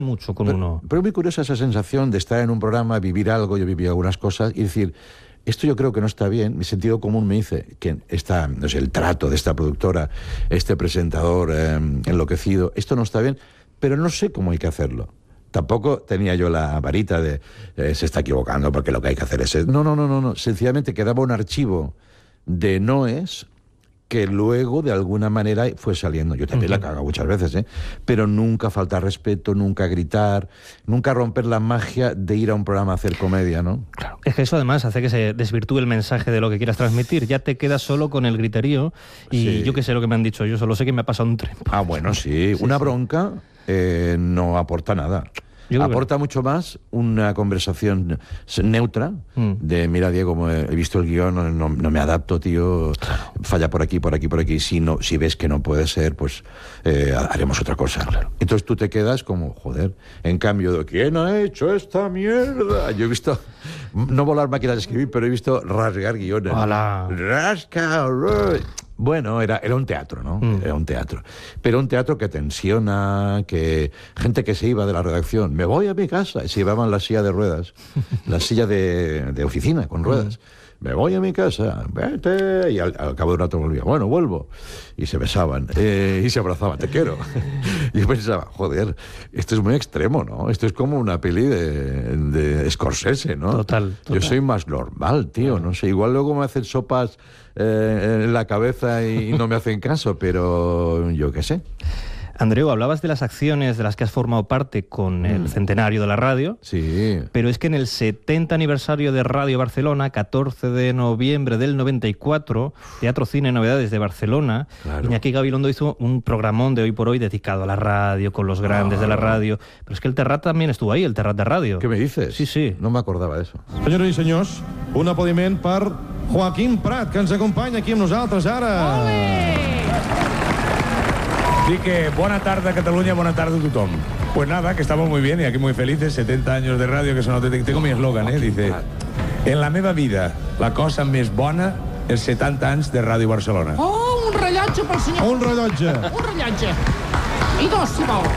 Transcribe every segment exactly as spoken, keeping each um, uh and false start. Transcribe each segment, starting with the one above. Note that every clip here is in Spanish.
mucho con pero, uno. Pero es muy curiosa esa sensación de estar en un programa, vivir algo, yo viví algunas cosas, y decir, esto yo creo que no está bien. Mi sentido común me dice que está, no sé, el trato de esta productora, este presentador eh, enloquecido, esto no está bien, pero no sé cómo hay que hacerlo. Tampoco tenía yo la varita de eh, se está equivocando porque lo que hay que hacer es... No, no, no, no, no. Sencillamente quedaba un archivo de noes que luego de alguna manera fue saliendo. Yo también uh-huh. la cago muchas veces, ¿eh? Pero nunca faltar respeto, nunca gritar, nunca romper la magia de ir a un programa a hacer comedia, ¿no? Claro. Es que eso además hace que se desvirtúe el mensaje de lo que quieras transmitir. Ya te quedas solo con el griterío y sí. Yo qué sé lo que me han dicho, yo solo sé que me ha pasado un tren. Ah, bueno, sí. sí Una sí. bronca eh, no aporta nada. Aporta mucho más una conversación neutra mm. de, mira, Diego, he visto el guión, no, no, no me adapto, tío, falla por aquí, por aquí, por aquí. Si, no, si ves que no puede ser, pues eh, haremos otra cosa. Claro. Entonces tú te quedas como, joder, en cambio, ¿quién ha hecho esta mierda? Yo he visto, no volar máquinas de escribir, pero he visto rasgar guiones. Hola. Rasca, bueno, era, era un teatro, ¿no? Mm. Era un teatro. Pero un teatro que tensiona, que gente que se iba de la redacción, me voy a mi casa, y se llevaban la silla de ruedas, la silla de, de oficina con ruedas. Mm. Me voy a mi casa, vete, y al, al cabo de un rato volvía, bueno, vuelvo. Y se besaban, eh, y se abrazaban, te quiero. Y yo pensaba, joder, esto es muy extremo, ¿no? Esto es como una peli de, de Scorsese, ¿no? Total, total. Yo soy más normal, tío, no sé, igual luego me hacen sopas eh, en la cabeza y no me hacen caso, pero yo qué sé. Andreu, hablabas de las acciones de las que has formado parte con el centenario de la radio. Sí. Pero es que en el setenta aniversario de Radio Barcelona, catorce de noviembre del noventa y cuatro, Teatro Cine Novedades de Barcelona, claro. Iñaki Gabilondo hizo un programón de Hoy por Hoy dedicado a la radio, con los grandes ah. de la radio. Pero es que el Terrat también estuvo ahí, el Terrat de Radio. ¿Qué me dices? Sí, sí. No me acordava d'això. Senyores i senyors, un aplaudiment per Joaquim Prat, que ens acompanya aquí amb nosaltres ara. Ole! Así que buena tarde Cataluña, buena tarde a tothom. Pues nada, que estamos muy bien y aquí muy felices, setenta años de radio, que son auténticos. Tengo mi eslogan, eh, dice, en la meva vida, la cosa més bona, els setanta anys de Ràdio Barcelona. Oh, un rellotge pel senyor. Un rellotge. Un rellotge. I dos, si vol.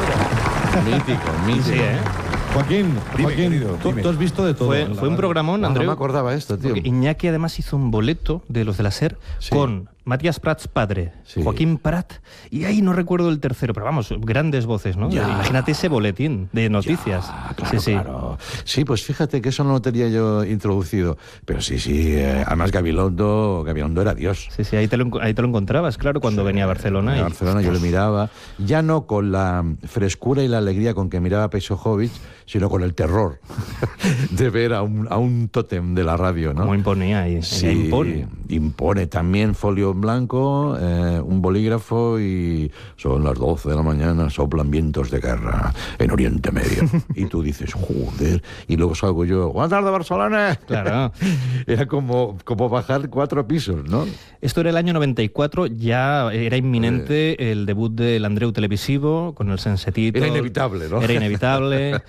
Mítico, mítico. Sí, ¿eh? Joaquín, dime, Joaquín, querido, tú, dime. tú has visto de todo. Fue, fue un programón, Andreu. No me acordaba esto, tío. Iñaki además hizo un boleto de los de la SER sí. con Matías Prats padre, sí. Joaquín Prat, y ahí no recuerdo el tercero, pero vamos, grandes voces, ¿no? Ya. Imagínate ese boletín de noticias. Ya, claro, sí, sí. Claro. Sí, pues fíjate que eso no lo tenía yo introducido. Pero sí, sí, eh, además Gabilondo, Gabilondo era Dios. Sí, sí, ahí te lo, ahí te lo encontrabas, claro, cuando sí, venía a Barcelona. A y... Barcelona yo lo miraba, ya no con la frescura y la alegría con que miraba a Peixojovic, sino con el terror de ver a un, a un tótem de la radio, ¿no? Como imponía ahí. Sí, impone. impone también folio en blanco, eh, un bolígrafo y son las doce de la mañana, soplan vientos de guerra en Oriente Medio. Y tú dices, joder, y luego salgo yo, buenas tardes Barcelona. Claro. Era como, como bajar cuatro pisos, ¿no? Esto era el año noventa y cuatro, ya era inminente eh. el debut del Andreu televisivo con el Sensetito. Era inevitable, ¿no? Era inevitable.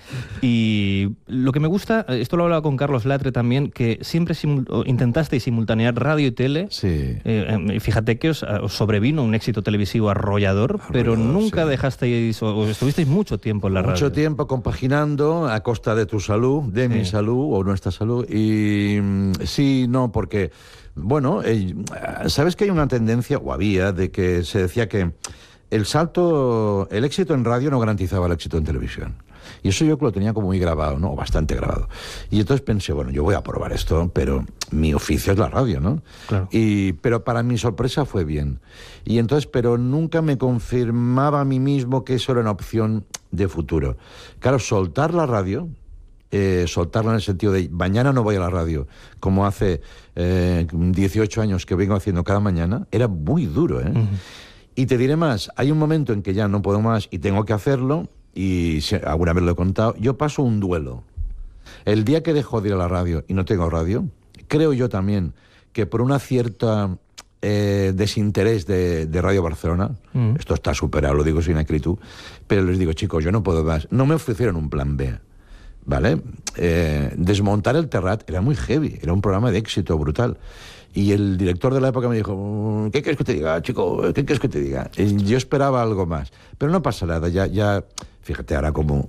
Y lo que me gusta, esto lo hablaba con Carlos Latre también, que siempre simul intentasteis simultanear radio y tele. Sí. Eh, fíjate que os, os sobrevino un éxito televisivo arrollador, arrollador pero nunca sí. dejasteis, o, o estuvisteis mucho tiempo en la radio. Mucho tiempo compaginando a costa de tu salud, de sí. mi salud o nuestra salud. Y sí, no, porque, bueno, eh, sabes que hay una tendencia, o había, de que se decía que el salto, el éxito en radio no garantizaba el éxito en televisión. Y eso yo que lo tenía como muy grabado, ¿no? Bastante grabado. Y entonces pensé, bueno, yo voy a probar esto, pero mi oficio es la radio, ¿no? Claro. Y, pero para mi sorpresa fue bien. Y entonces, pero nunca me confirmaba a mí mismo que eso era una opción de futuro. Claro, soltar la radio, eh, soltarla en el sentido de mañana no voy a la radio, como hace eh, dieciocho años que vengo haciendo cada mañana, era muy duro, ¿eh? Uh-huh. Y te diré más, hay un momento en que ya no puedo más y tengo que hacerlo, y si alguna vez lo he contado, yo paso un duelo. El día que dejo de ir a la radio y no tengo radio, creo yo también que por una cierta eh, desinterés de, de Radio Barcelona, mm. esto está superado, lo digo sin acritud, pero les digo, chicos, yo no puedo más. No me ofrecieron un plan B, ¿vale? Eh, desmontar el Terrat era muy heavy, era un programa de éxito brutal. Y el director de la época me dijo, ¿qué quieres que te diga, chico? ¿Qué quieres que te diga? Y yo esperaba algo más. Pero no pasa nada, ya, ya fíjate ahora como